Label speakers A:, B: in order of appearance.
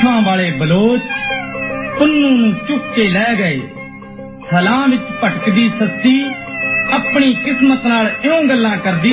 A: कामां वाले बलोच पुन्नू नूं चुक के लै गए। थलां विच भटकदी सस्सी अपनी किस्मत नाल इउं गल्लां करदी